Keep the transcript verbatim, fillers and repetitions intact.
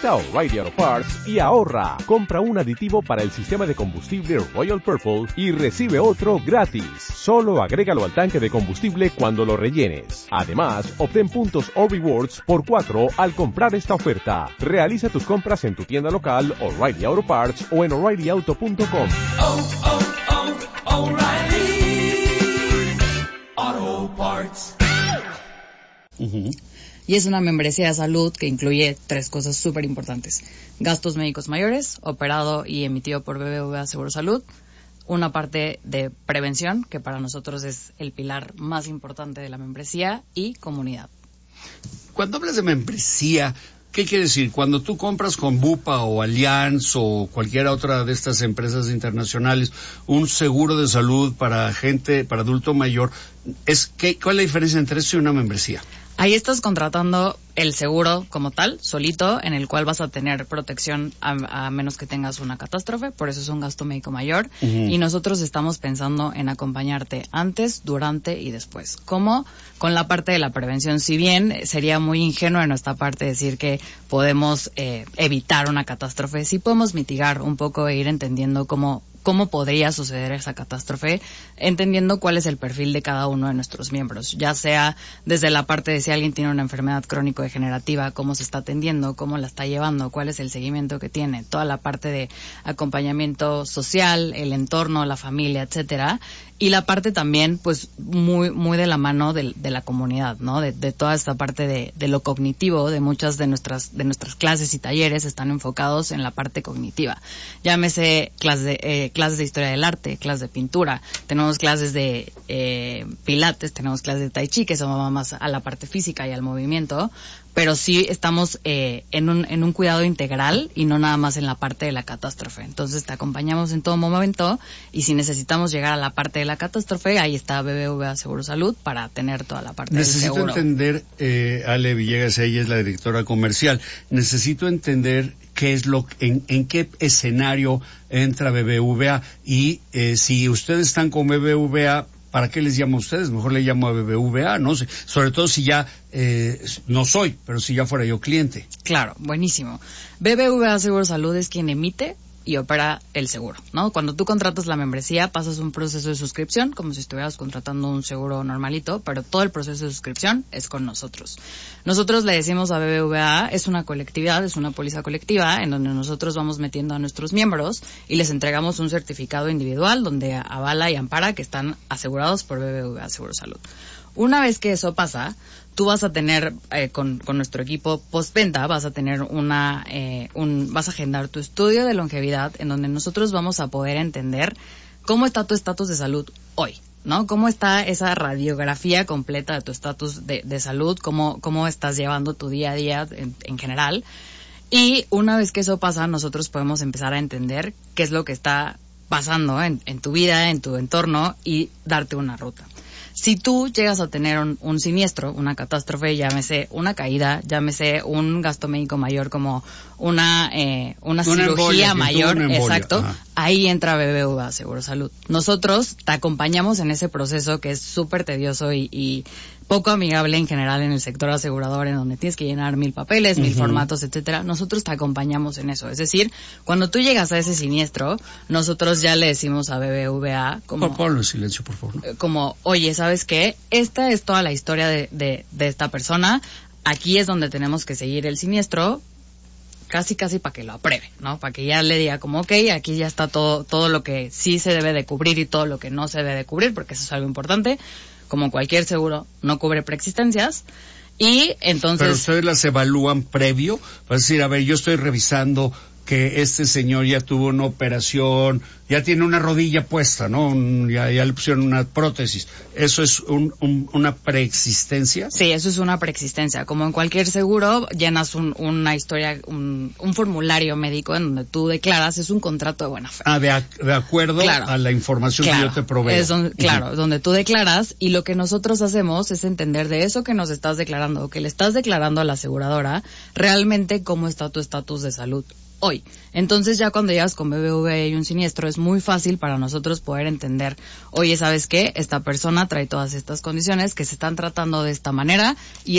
Visita O'Reilly Auto Parts y ahorra. Compra un aditivo para el sistema de combustible Royal Purple y recibe otro gratis. Solo agrégalo al tanque de combustible cuando lo rellenes. Además, obtén puntos o rewards por cuatro al comprar esta oferta. Realiza tus compras en tu tienda local O'Reilly Auto Parts o en O'Reilly Auto punto com. Oh, oh, oh, O'Reilly Auto Parts. Uh-huh. Y es una membresía de salud que incluye tres cosas súper importantes. Gastos médicos mayores, operado y emitido por B B V A Seguro Salud. Una parte de prevención, que para nosotros es el pilar más importante de la membresía, y comunidad. Cuando hablas de membresía, ¿qué quiere decir? Cuando tú compras con Bupa o Allianz o cualquier otra de estas empresas internacionales un seguro de salud para gente, para adulto mayor, es ¿qué, ¿cuál es la diferencia entre eso y una membresía? Ahí estás contratando el seguro como tal, solito, en el cual vas a tener protección a, a menos que tengas una catástrofe, por eso es un gasto médico mayor. Uh-huh. Y nosotros estamos pensando en acompañarte antes, durante y después. ¿Cómo? Con la parte de la prevención. Si bien sería muy ingenuo de nuestra parte decir que podemos eh, evitar una catástrofe, sí podemos mitigar un poco e ir entendiendo cómo cómo podría suceder esa catástrofe, entendiendo cuál es el perfil de cada uno de nuestros miembros, ya sea desde la parte de si alguien tiene una enfermedad crónico-degenerativa, cómo se está atendiendo, cómo la está llevando, cuál es el seguimiento que tiene, toda la parte de acompañamiento social, el entorno, la familia, etcétera, y la parte también, pues, muy muy de la mano de, de la comunidad, ¿no? De, de toda esta parte de, de lo cognitivo, de muchas de nuestras de nuestras clases y talleres están enfocados en la parte cognitiva. Llámese clases de, eh, clases de historia del arte, clases de pintura, tenemos clases de eh, pilates, tenemos clases de tai chi, que son más a la parte física y al movimiento, pero sí estamos eh, en un en un cuidado integral y no nada más en la parte de la catástrofe. Entonces te acompañamos en todo momento y si necesitamos llegar a la parte de la catástrofe, ahí está B B V A Seguro Salud para tener toda la parte del seguro. Necesito entender, eh, Ale Villegas, ella es la directora comercial, necesito entender qué es lo, en, en qué escenario entra B B V A y eh, si ustedes están con B B V A, ¿para qué les llamo a ustedes? Mejor le llamo a B B V A, no sé, sobre todo si ya eh, no soy, pero si ya fuera yo cliente. Claro, buenísimo. B B V A Seguro Salud es quien emite y opera el seguro, ¿no? Cuando tú contratas la membresía, pasas un proceso de suscripción, como si estuvieras contratando un seguro normalito, pero todo el proceso de suscripción es con nosotros. Nosotros le decimos a B B V A, es una colectividad, es una póliza colectiva, en donde nosotros vamos metiendo a nuestros miembros y les entregamos un certificado individual donde avala y ampara que están asegurados por B B V A Seguro Salud. Una vez que eso pasa, tú vas a tener, eh, con, con nuestro equipo postventa, vas a tener una, eh, un, vas a agendar tu estudio de longevidad en donde nosotros vamos a poder entender cómo está tu estatus de salud hoy, ¿no? Cómo está esa radiografía completa de tu estatus de, de salud, cómo, cómo estás llevando tu día a día en, en general. Y una vez que eso pasa, nosotros podemos empezar a entender qué es lo que está pasando en, en tu vida, en tu entorno y darte una ruta. Si tú llegas a tener un, un siniestro, una catástrofe, llámese una caída, llámese un gasto médico mayor como una eh, una, una cirugía embolia, mayor, una exacto, ajá, ahí entra B B V A Seguro Salud. Nosotros te acompañamos en ese proceso que es súper tedioso y, y poco amigable en general en el sector asegurador, en donde tienes que llenar mil papeles, mil uh-huh. formatos, etcétera. Nosotros te acompañamos en eso. Es decir, cuando tú llegas a ese siniestro, nosotros ya le decimos a B B V A como... Ponlo en silencio, por favor. ¿No? Como, oye, ¿sabes qué? Esta es toda la historia de, de, de esta persona. Aquí es donde tenemos que seguir el siniestro, casi casi para que lo apruebe, ¿no? Para que ya le diga como, ok, aquí ya está todo todo lo que sí se debe de cubrir y todo lo que no se debe de cubrir, porque eso es algo importante. Como cualquier seguro, no cubre preexistencias. Y entonces... Pero ustedes las evalúan previo. Vas a decir, a ver, yo estoy revisando que este señor ya tuvo una operación, ya tiene una rodilla puesta, ¿no? Un, ya, ya le pusieron una prótesis. ¿Eso es un, un, una preexistencia? Sí, eso es una preexistencia. Como en cualquier seguro, llenas un, una historia, un, un formulario médico en donde tú declaras, es un contrato de buena fe. Ah, de, a, de acuerdo claro. a la información claro. que yo te proveo. Es donde, claro, uh-huh. donde tú declaras, y lo que nosotros hacemos es entender de eso que nos estás declarando, o que le estás declarando a la aseguradora, realmente cómo está tu estatus de salud hoy. Entonces ya cuando llegas con B B V A y un siniestro es muy fácil para nosotros poder entender, oye, ¿sabes qué? Esta persona trae todas estas condiciones que se están tratando de esta manera y